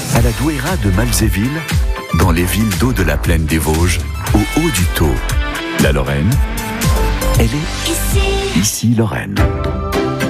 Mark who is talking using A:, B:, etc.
A: À la Douaira de Malzéville, dans les villes d'eau de la plaine des Vosges, au haut du Thau. La Lorraine, elle est ici Lorraine.